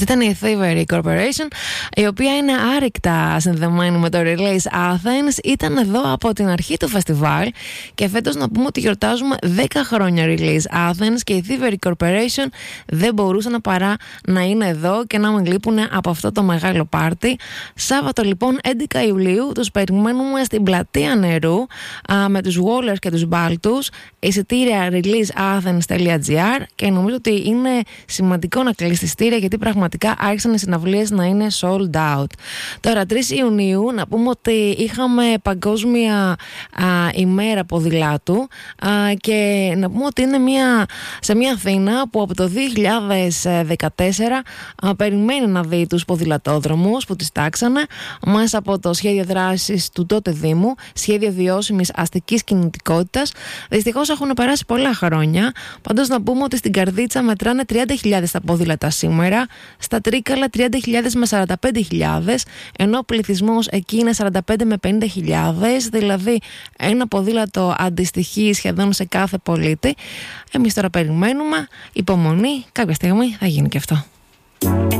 Αυτή ήταν η Thievery Corporation, η οποία είναι άρρηκτα συνδεμένη με το Release Athens. Ήταν εδώ από την αρχή του φεστιβάλ και φέτος να πούμε ότι γιορτάζουμε 10 χρόνια Release Athens και η Thievery Corporation δεν μπορούσαν παρά να είναι εδώ και να μην λείπουν από αυτό το μεγάλο πάρτι. Σάββατο λοιπόν 11 Ιουλίου τους περιμένουμε στην Πλατεία Νερού με τους Wallers και τους Baltus. Εισιτήρια releaseathens.gr και νομίζω ότι είναι σημαντικό να κλείσει εισιτήρια γιατί πραγματικά άρχισαν οι συναυλίες να είναι sold out. Τώρα 3 Ιουνίου να πούμε ότι είχαμε παγκόσμια ημέρα ποδηλάτου και να πούμε ότι είναι σε μια Αθήνα που από το 2014 περιμένει να δει τους ποδηλατόδρομους που τις τάξανε μέσα από το σχέδιο δράσης του τότε Δήμου, σχέδιο βιώσιμης αστικής κινητικότητας. Δυστυχώς έχουν περάσει πολλά χρόνια. Πάντως να πούμε ότι στην Καρδίτσα μετράνε 30.000 τα ποδήλατα σήμερα, στα Τρίκαλα 30.000 με 45.000, ενώ ο πληθυσμός εκεί είναι 45 με 50.000, δηλαδή ένα ποδήλατο αντιστοιχεί σχεδόν σε κάθε πολίτη. Εμείς τώρα περιμένουμε, υπομονή, κάποια στιγμή θα γίνει και αυτό.